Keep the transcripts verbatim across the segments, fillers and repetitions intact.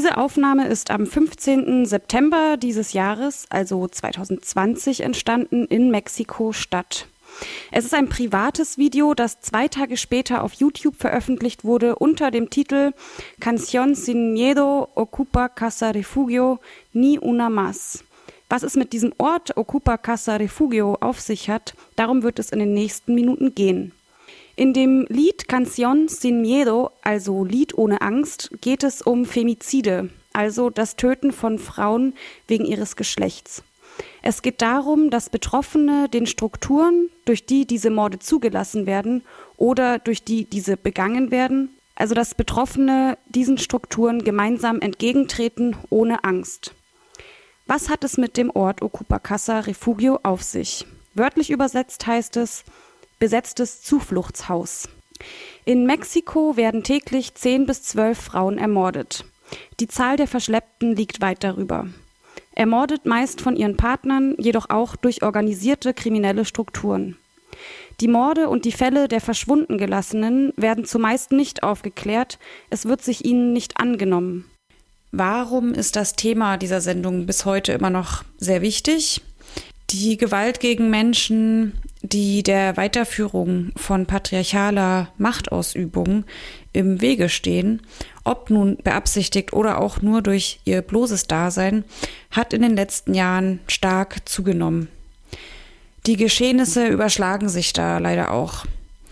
Diese Aufnahme ist am fünfzehnten September dieses Jahres, also zwanzig zwanzig, entstanden in Mexiko-Stadt. Es ist ein privates Video, das zwei Tage später auf YouTube veröffentlicht wurde unter dem Titel Canción sin miedo ocupa Casa Refugio ni una más. Was es mit diesem Ort Ocupa Casa Refugio auf sich hat, darum wird es in den nächsten Minuten gehen. In dem Lied Canción sin miedo, also Lied ohne Angst, geht es um Femizide, also das Töten von Frauen wegen ihres Geschlechts. Es geht darum, dass Betroffene den Strukturen, durch die diese Morde zugelassen werden oder durch die diese begangen werden, also dass Betroffene diesen Strukturen gemeinsam entgegentreten ohne Angst. Was hat es mit dem Ort Ocupa Casa Refugio auf sich? Wörtlich übersetzt heißt es besetztes Zufluchtshaus. In Mexiko werden täglich zehn bis zwölf Frauen ermordet. Die Zahl der Verschleppten liegt weit darüber. Ermordet meist von ihren Partnern, jedoch auch durch organisierte kriminelle Strukturen. Die Morde und die Fälle der Verschwundengelassenen werden zumeist nicht aufgeklärt, es wird sich ihnen nicht angenommen. Warum ist das Thema dieser Sendung bis heute immer noch sehr wichtig? Die Gewalt gegen Menschen, die der Weiterführung von patriarchaler Machtausübung im Wege stehen, ob nun beabsichtigt oder auch nur durch ihr bloßes Dasein, hat in den letzten Jahren stark zugenommen. Die Geschehnisse überschlagen sich da leider auch.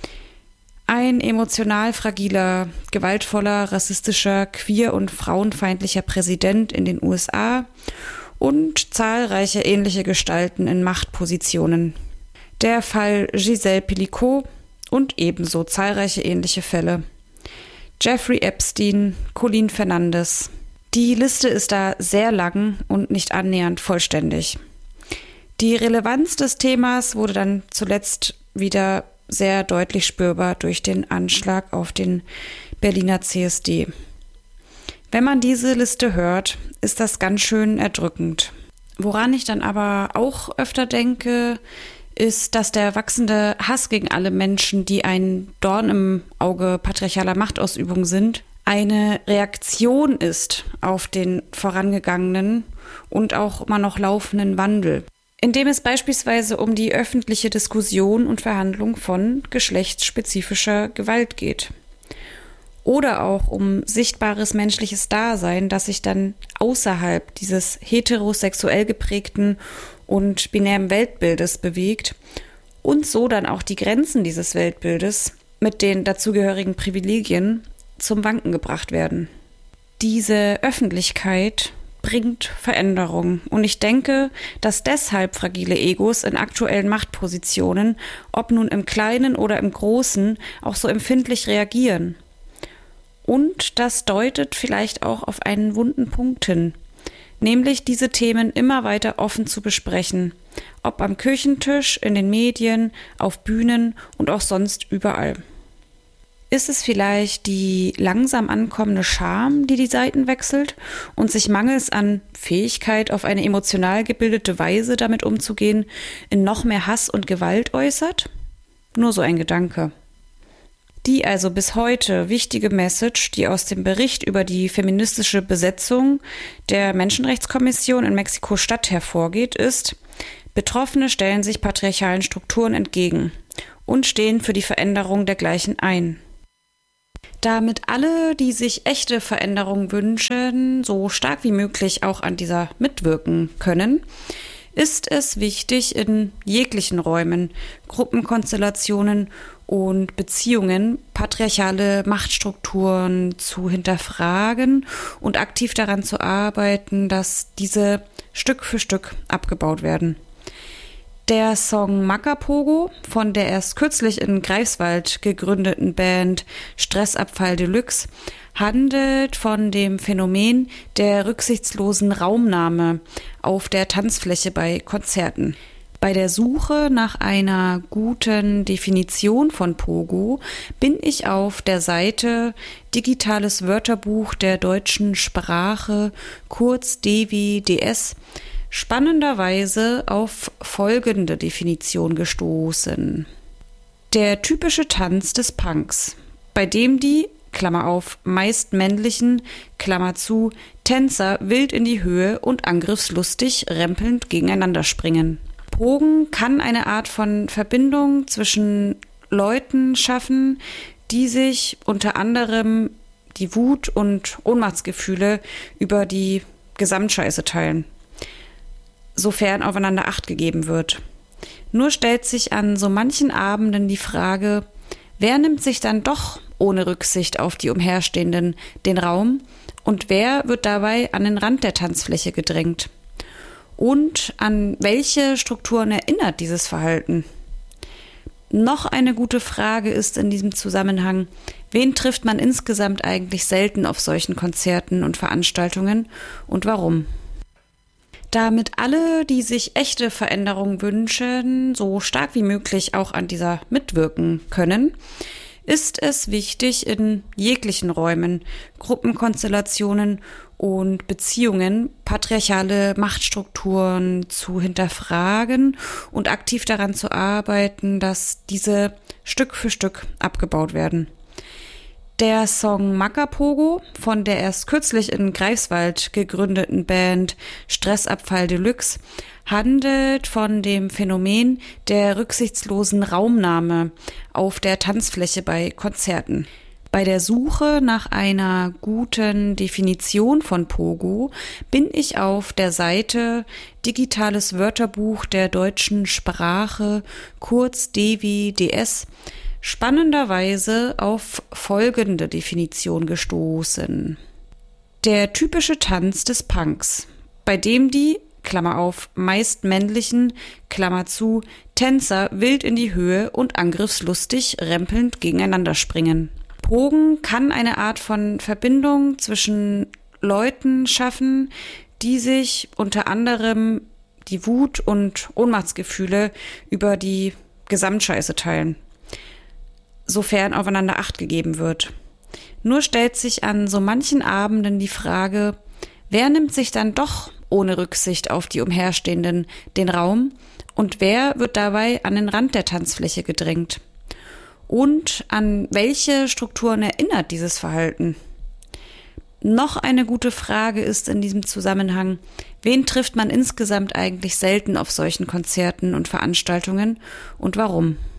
Ein emotional fragiler, gewaltvoller, rassistischer, queer- und frauenfeindlicher Präsident in den U S A und zahlreiche ähnliche Gestalten in Machtpositionen. Der Fall Giselle Pelicot und ebenso zahlreiche ähnliche Fälle. Jeffrey Epstein, Colleen Fernandez. Die Liste ist da sehr lang und nicht annähernd vollständig. Die Relevanz des Themas wurde dann zuletzt wieder sehr deutlich spürbar durch den Anschlag auf den Berliner C S D. Wenn man diese Liste hört, ist das ganz schön erdrückend. Woran ich dann aber auch öfter denke, ist, dass der wachsende Hass gegen alle Menschen, die ein Dorn im Auge patriarchaler Machtausübung sind, eine Reaktion ist auf den vorangegangenen und auch immer noch laufenden Wandel, indem es beispielsweise um die öffentliche Diskussion und Verhandlung von geschlechtsspezifischer Gewalt geht. Oder auch um sichtbares menschliches Dasein, das sich dann außerhalb dieses heterosexuell geprägten und binären Weltbildes bewegt und so dann auch die Grenzen dieses Weltbildes mit den dazugehörigen Privilegien zum Wanken gebracht werden. Diese Öffentlichkeit bringt Veränderung und ich denke, dass deshalb fragile Egos in aktuellen Machtpositionen, ob nun im Kleinen oder im Großen, auch so empfindlich reagieren. Und das deutet vielleicht auch auf einen wunden Punkt hin, nämlich diese Themen immer weiter offen zu besprechen, ob am Küchentisch, in den Medien, auf Bühnen und auch sonst überall. Ist es vielleicht die langsam ankommende Scham, die die Seiten wechselt und sich mangels an Fähigkeit, auf eine emotional gebildete Weise damit umzugehen, in noch mehr Hass und Gewalt äußert? Nur so ein Gedanke. Die also bis heute wichtige Message, die aus dem Bericht über die feministische Besetzung der Menschenrechtskommission in Mexiko-Stadt hervorgeht, ist: Betroffene stellen sich patriarchalen Strukturen entgegen und stehen für die Veränderung dergleichen ein. Damit alle, die sich echte Veränderungen wünschen, so stark wie möglich auch an dieser mitwirken können, ist es wichtig, in jeglichen Räumen, Gruppenkonstellationen und Beziehungen patriarchale Machtstrukturen zu hinterfragen und aktiv daran zu arbeiten, dass diese Stück für Stück abgebaut werden. Der Song Macapogo von der erst kürzlich in Greifswald gegründeten Band Stressabfall Deluxe handelt von dem Phänomen der rücksichtslosen Raumnahme auf der Tanzfläche bei Konzerten. Bei der Suche nach einer guten Definition von Pogo bin ich auf der Seite Digitales Wörterbuch der deutschen Sprache, kurz D W D S, spannenderweise auf folgende Definition gestoßen. Der typische Tanz des Punks, bei dem die Klammer auf, meist männlichen, Klammer zu, Tänzer wild in die Höhe und angriffslustig rempelnd gegeneinander springen. Pogen kann eine Art von Verbindung zwischen Leuten schaffen, die sich unter anderem die Wut und Ohnmachtsgefühle über die Gesamtscheiße teilen, sofern aufeinander Acht gegeben wird. Nur stellt sich an so manchen Abenden die Frage, wer nimmt sich dann doch ohne Rücksicht auf die Umherstehenden den Raum und wer wird dabei an den Rand der Tanzfläche gedrängt? Und an welche Strukturen erinnert dieses Verhalten? Noch eine gute Frage ist in diesem Zusammenhang, wen trifft man insgesamt eigentlich selten auf solchen Konzerten und Veranstaltungen und warum? Damit alle, die sich echte Veränderungen wünschen, so stark wie möglich auch an dieser mitwirken können, ist es wichtig, in jeglichen Räumen, Gruppenkonstellationen und Beziehungen patriarchale Machtstrukturen zu hinterfragen und aktiv daran zu arbeiten, dass diese Stück für Stück abgebaut werden. Der Song Macapogo von der erst kürzlich in Greifswald gegründeten Band Stressabfall Deluxe handelt von dem Phänomen der rücksichtslosen Raumnahme auf der Tanzfläche bei Konzerten. Bei der Suche nach einer guten Definition von Pogo bin ich auf der Seite Digitales Wörterbuch der deutschen Sprache, kurz D W D S, spannenderweise auf folgende Definition gestoßen. Der typische Tanz des Punks, bei dem die, Klammer auf, meist männlichen, Klammer zu, Tänzer wild in die Höhe und angriffslustig rempelnd gegeneinander springen. Pogen kann eine Art von Verbindung zwischen Leuten schaffen, die sich unter anderem die Wut und Ohnmachtsgefühle über die Gesamtscheiße teilen, sofern aufeinander Acht gegeben wird. Nur stellt sich an so manchen Abenden die Frage, wer nimmt sich dann doch ohne Rücksicht auf die Umherstehenden den Raum und wer wird dabei an den Rand der Tanzfläche gedrängt? Und an welche Strukturen erinnert dieses Verhalten? Noch eine gute Frage ist in diesem Zusammenhang, wen trifft man insgesamt eigentlich selten auf solchen Konzerten und Veranstaltungen und warum?